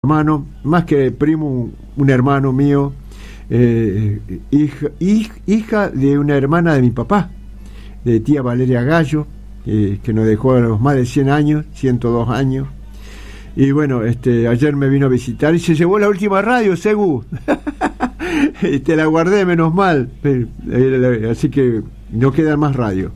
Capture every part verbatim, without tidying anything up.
hermano, más que primo, un, un hermano mío, eh, hija, hija, hija de una hermana de mi papá, de tía Valeria Gallo, eh, que nos dejó a los más de cien años, ciento dos años. Y bueno, este, ayer me vino a visitar y se llevó la última radio, Segu. Te la guardé, menos mal. Así que no quedan más radio.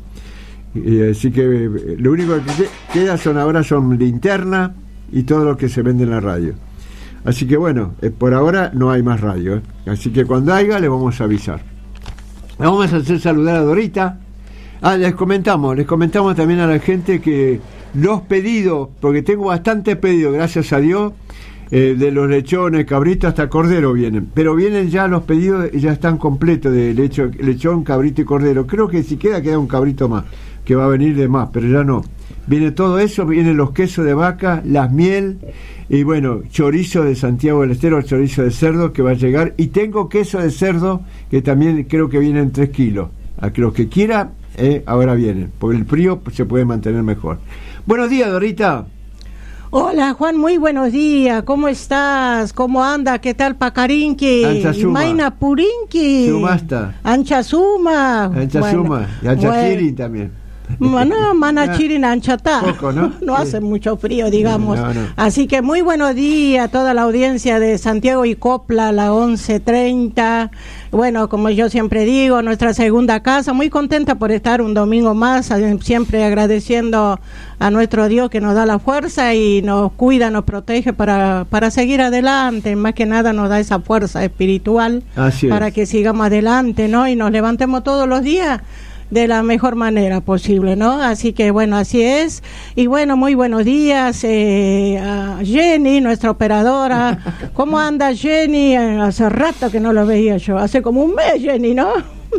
Así que lo único que queda son ahora son linterna y todo lo que se vende en la radio. Así que bueno, eh, por ahora no hay más radio, ¿eh? Así que cuando haya le vamos a avisar. Vamos a hacer saludar a Dorita. Ah, les comentamos, les comentamos también a la gente que los pedidos, porque tengo bastantes pedidos, gracias a Dios, eh, de los lechones, cabritos, hasta cordero vienen, pero vienen ya los pedidos, ya están completos de lecho, lechón, cabrito y cordero. Creo que si queda, queda un cabrito más, que va a venir de más, pero ya no. Viene todo eso, vienen los quesos de vaca, las miel, y bueno, chorizo de Santiago del Estero, chorizo de cerdo que va a llegar, y tengo queso de cerdo, que también creo que vienen tres kilos. A que los que quiera, eh, ahora vienen, porque el frío se puede mantener mejor. Buenos días, Dorita. Hola, Juan, muy buenos días. ¿Cómo estás? ¿Cómo anda? ¿Qué tal, Pacarinqui? Anchasuma. Maina Purinqui. Sumasta. Anchasuma. Anchasuma. Bueno, y Anchachirin bueno. también. No, Manachirin Anchatá. Poco, ¿no? No hace Sí. mucho frío, digamos. No, no. Así que muy buenos días a toda la audiencia de Santiago y Copla, la once treinta. Bueno, como yo siempre digo, nuestra segunda casa. Muy contenta por estar un domingo más, siempre agradeciendo a nuestro Dios que nos da la fuerza y nos cuida, nos protege para, para seguir adelante. Más que nada nos da esa fuerza espiritual. Así para es. que sigamos adelante, ¿no? Y nos levantemos todos los días de la mejor manera posible, ¿no? Así que bueno, así es. Y bueno, muy buenos días eh, a Jenny, nuestra operadora. ¿Cómo anda Jenny? Hace rato que no lo veía yo, hace como un mes, Jenny, ¿no?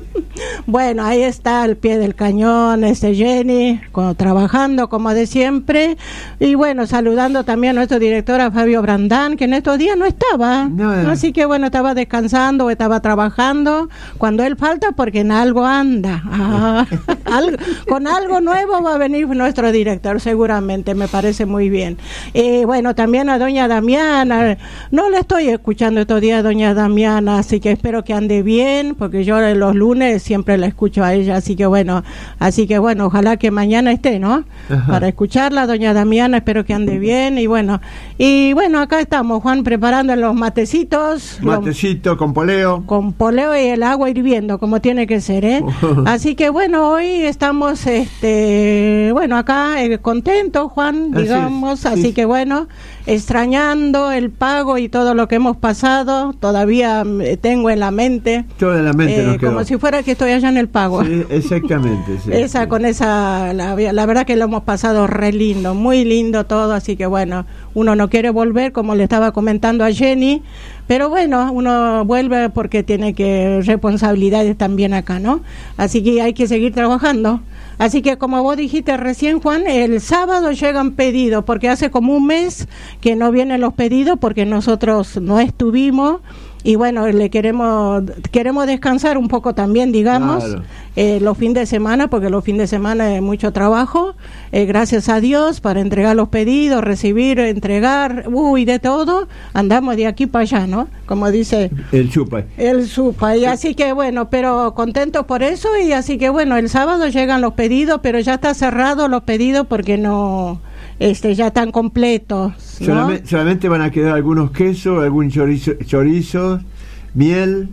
Bueno, ahí está al pie del cañón este Jenny, como, trabajando como de siempre. Y bueno, saludando también a nuestro director, a Fabio Brandán, que en estos días no estaba, no, no. Así que bueno, estaba descansando o estaba trabajando cuando él falta, porque en algo anda. Ah, algo, con algo nuevo va a venir nuestro director seguramente, me parece muy bien. Y bueno, también a doña Damiana, no le estoy escuchando estos días a doña Damiana, así que espero que ande bien, porque yo los lunes siempre la escucho a ella, así que bueno, así que bueno, ojalá que mañana esté, ¿no? Ajá. Para escucharla, doña Damiana, espero que ande bien. Y bueno, y bueno, acá estamos, Juan, preparando los matecitos. Matecito los, con poleo. Con poleo y el agua hirviendo, como tiene que ser, ¿eh? Así que bueno, hoy estamos, este, bueno, acá eh, contentos, Juan, digamos, así, así que bueno, extrañando el pago y todo lo que hemos pasado, todavía eh, tengo en la mente. Todo en la mente eh, nos quedó. Como si fuera que estoy allá en el pago. Sí, exactamente. Sí, esa, sí. Con esa, la, la verdad que lo hemos pasado re lindo, muy lindo todo, así que bueno, uno no quiere volver, como le estaba comentando a Jenny, pero bueno, uno vuelve porque tiene que responsabilidades también acá, ¿no? Así que hay que seguir trabajando. Así que como vos dijiste recién, Juan, el sábado llegan pedidos, porque hace como un mes que no vienen los pedidos porque nosotros no estuvimos. Y bueno, le queremos queremos descansar un poco también, digamos, claro. eh, los fines de semana, porque los fines de semana es mucho trabajo, eh, gracias a Dios, para entregar los pedidos, recibir, entregar, uy, de todo, andamos de aquí para allá, ¿no? Como dice el chupa. El chupa, y así que bueno, pero contentos por eso, y así que bueno, el sábado llegan los pedidos, pero ya está cerrado los pedidos porque no... Este, ya están completos, ¿no? Solamente, solamente van a quedar algunos quesos, algún chorizo, chorizo miel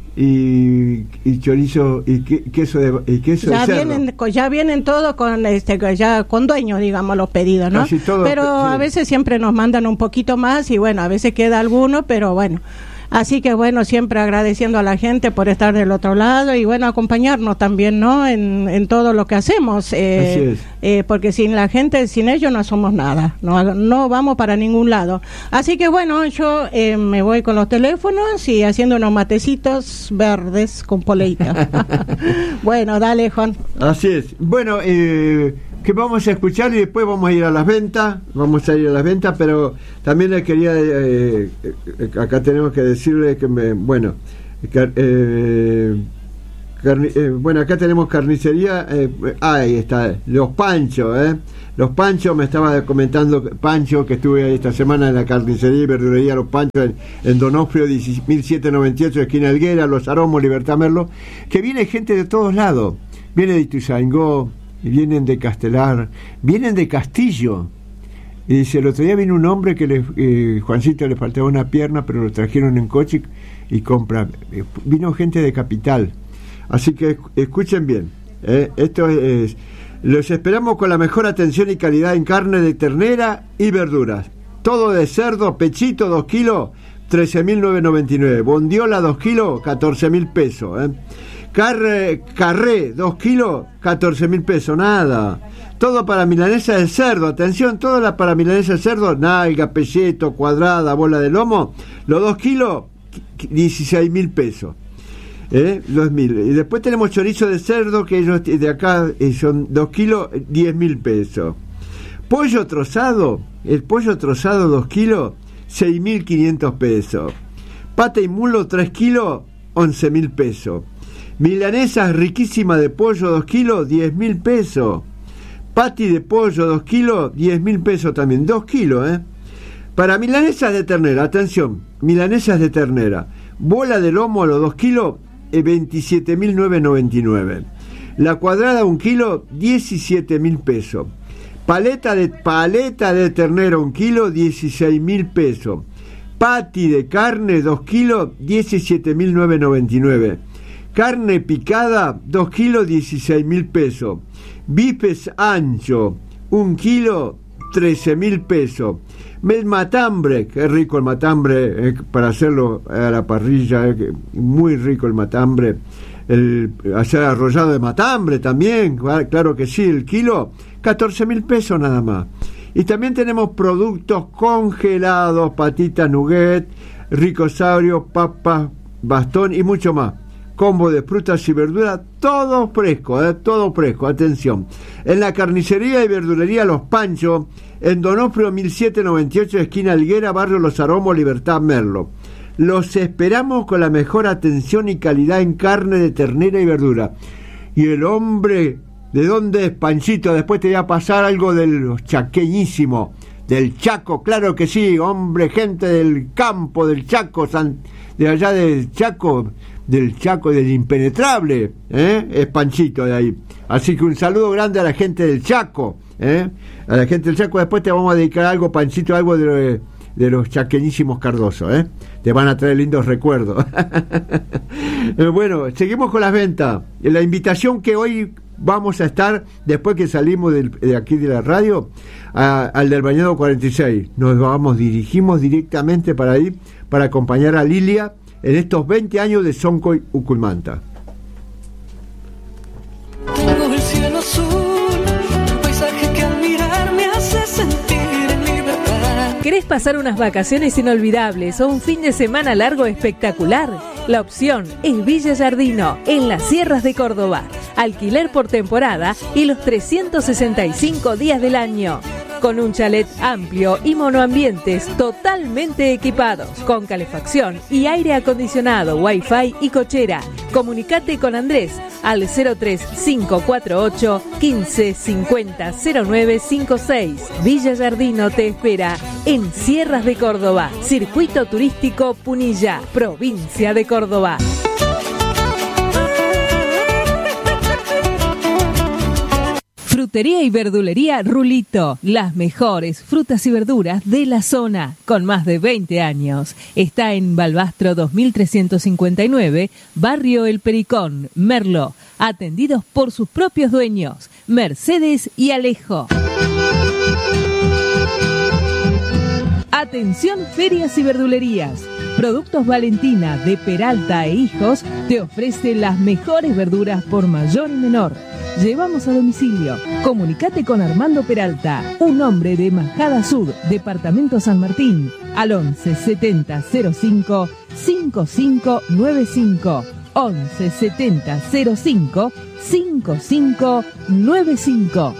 y, y chorizo y que, queso de y queso ya de vienen cerdo. Ya vienen todos con este ya con dueños, digamos, los pedidos, ¿no? Casi todo, pero sí. A veces siempre nos mandan un poquito más y bueno, a veces queda alguno, pero bueno. Así que bueno, siempre agradeciendo a la gente por estar del otro lado y bueno, acompañarnos también, ¿no? En, en todo lo que hacemos, eh, Así es. eh, porque sin la gente, sin ellos no somos nada, no, no vamos para ningún lado. Así que bueno, yo eh, me voy con los teléfonos y haciendo unos matecitos verdes con poleita. Bueno, dale, Juan. Así es. Bueno, eh... que vamos a escuchar y después vamos a ir a las ventas, vamos a ir a las ventas, pero también le quería, eh, eh, acá tenemos que decirle que, me, bueno, que, eh, carni, eh, bueno, acá tenemos carnicería, eh, ahí está, los Panchos, ¿eh? Los Panchos, me estaba comentando Pancho, que estuve ahí esta semana en la carnicería y verdulería Los Panchos en, en Donofrio mil setecientos noventa y ocho, esquina Helguera, Los Aromos, Libertad Merlo, que viene gente de todos lados, viene de Ituzaingó, vienen de Castelar, vienen de Castillo. Y dice, el otro día vino un hombre que le, eh, Juancito le faltaba una pierna, pero lo trajeron en coche y, y compra. Eh, vino gente de Capital. Así que escuchen bien. Eh, esto es, los esperamos con la mejor atención y calidad en carne de ternera y verduras. Todo de cerdo, pechito, dos kilos, trece mil novecientos noventa y nueve. Bondiola, dos kilos, catorce mil pesos. Eh. Carre, carré, dos kilos, catorce mil pesos, nada. Todo para milanesa de cerdo, atención, toda la para milanesa de cerdo, nalga, pelleto, cuadrada, bola de lomo, los dos kilos, dieciséis mil pesos. ¿Eh? Dos mil. Y después tenemos chorizo de cerdo, que ellos de acá son dos kilos, diez mil pesos. Pollo trozado, el pollo trozado, dos kilos, seis mil quinientos pesos. Pata y mulo, tres kilos, once mil pesos. Milanesas riquísima de pollo, dos kilos, diez mil pesos. Pati de pollo, dos kilos, diez mil pesos también. dos kilos, ¿eh? Para milanesas de ternera, atención, milanesas de ternera. Bola de lomo a los dos kilos, veintisiete mil novecientos noventa y nueve. La cuadrada, un kilo, diecisiete mil pesos. Paleta de, paleta de ternera, un kilo, dieciséis mil pesos. Pati de carne, dos kilos, diecisiete mil novecientos noventa y nueve. Carne picada, dos kilos, dieciséis mil pesos. Bifes ancho, un kilo, trece mil pesos. El matambre, qué rico el matambre, eh, para hacerlo a la parrilla, eh, muy rico el matambre. El hacer arrollado de matambre también, claro que sí, el kilo, catorce mil pesos nada más. Y también tenemos productos congelados, patitas nugget, ricosaurio, papas, bastón y mucho más. Combo de frutas y verduras, todo fresco, eh, todo fresco, atención. En la carnicería y verdulería Los Panchos, en Donofrio mil setecientos noventa y ocho, esquina Helguera, barrio Los Aromos, Libertad Merlo. Los esperamos con la mejor atención y calidad en carne de ternera y verdura. Y el hombre, ¿de dónde es, Panchito? Después te voy a pasar algo de los chaqueñísimos, del Chaco, claro que sí, hombre, gente del campo, del Chaco, de allá del Chaco, del Chaco, del impenetrable, ¿eh? Es Panchito de ahí. Así que un saludo grande a la gente del Chaco, ¿eh? A la gente del Chaco. Después te vamos a dedicar algo, Panchito, algo de, de, de los chaqueñísimos Cardoso, ¿eh? Te van a traer lindos recuerdos. Bueno, seguimos con las ventas. La invitación que hoy vamos a estar, después que salimos del, de aquí de la radio, a, al del Bañado cuarenta y seis. Nos vamos, dirigimos directamente para ahí, para acompañar a Lilia en estos veinte años de Soncoy Uculmanta. Tengo el cielo azul, un paisaje que al mirar me hace sentir en libertad. ¿Querés pasar unas vacaciones inolvidables o un fin de semana largo espectacular? La opción es Villa Giardino, en las sierras de Córdoba. Alquiler por temporada y los trescientos sesenta y cinco días del año. Con un chalet amplio y monoambientes totalmente equipados, con calefacción y aire acondicionado, wifi y cochera. Comunicate con Andrés al cero tres cinco cuatro ocho quince cincuenta cero nueve cinco seis. Villa Giardino te espera en Sierras de Córdoba, Circuito Turístico Punilla, provincia de Córdoba. Frutería y verdulería Rulito, las mejores frutas y verduras de la zona, con más de veinte años. Está en Balbastro dos mil trescientos cincuenta y nueve, barrio El Pericón, Merlo, atendidos por sus propios dueños, Mercedes y Alejo. Atención, ferias y verdulerías. Productos Valentina de Peralta e Hijos te ofrece las mejores verduras por mayor y menor. Llevamos a domicilio. Comunicate con Armando Peralta, un hombre de Majada Sur, departamento San Martín, al once setenta cero cinco cinco cinco nueve cinco. once setenta cero cinco cinco cinco nueve cinco.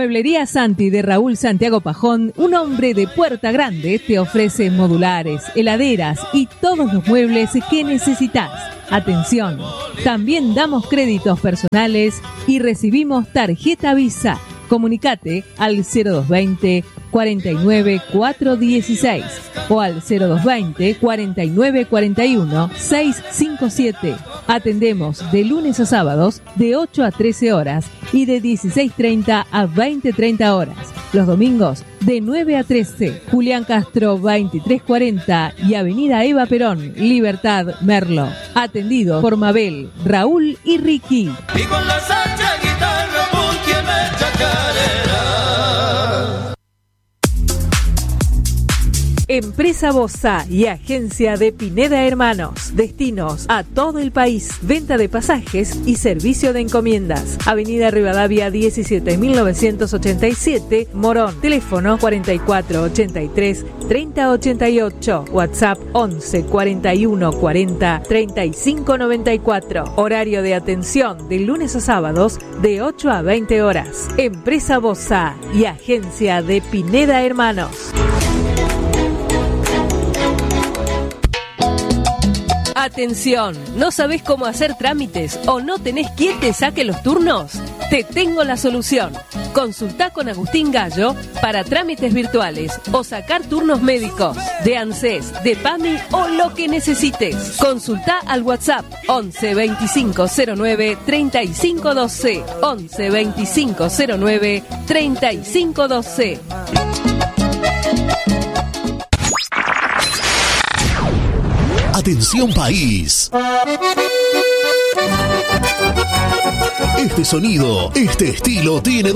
Mueblería Santi de Raúl Santiago Pajón, un hombre de Puerta Grande, te ofrece modulares, heladeras y todos los muebles que necesitas. Atención, también damos créditos personales y recibimos tarjeta Visa. Comunicate al cero dos veinte, cuarenta y nueve, cuatrocientos dieciséis o al cero dos veinte, cuarenta y nueve, cuarenta y uno, seiscientos cincuenta y siete. Atendemos de lunes a sábados de ocho a trece horas y de dieciséis treinta a veinte treinta horas. Los domingos de nueve a trece. Julián Castro veintitrés cuarenta y Avenida Eva Perón, Libertad, Merlo. Atendido por Mabel, Raúl y Ricky. Y con la sacha guitarra por quien me chacarera. Empresa Bosa y Agencia de Pineda Hermanos. Destinos a todo el país. Venta de pasajes y servicio de encomiendas. Avenida Rivadavia diecisiete mil novecientos ochenta y siete, Morón. Teléfono cuarenta y cuatro ochenta y tres treinta ochenta y ocho. WhatsApp once cuarenta y uno cuarenta treinta y cinco noventa y cuatro. Horario de atención de lunes a sábados de ocho a veinte horas. Empresa Bosa y Agencia de Pineda Hermanos. Atención, ¿no sabés cómo hacer trámites o no tenés quien te saque los turnos? Te tengo la solución. Consultá con Agustín Gallo para trámites virtuales o sacar turnos médicos, de ANSES, de PAMI o lo que necesites. Consultá al WhatsApp once veinticinco cero nueve treinta y cinco doce, once veinticinco cero nueve treinta y cinco doce. Atención país. Este sonido, este estilo tiene